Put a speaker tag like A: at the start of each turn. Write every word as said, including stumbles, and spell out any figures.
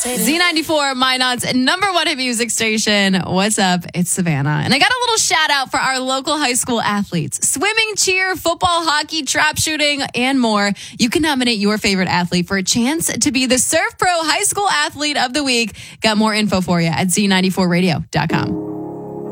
A: Z ninety-four, Minot's number one hit music station. What's up? It's Savannah. And I got a little shout out for our local high school athletes. Swimming, cheer, football, hockey, trap shooting, and more. You can nominate your favorite athlete for a chance to be the Surf Pro High School Athlete of the Week. Got more info for you at Z ninety-four radio dot com.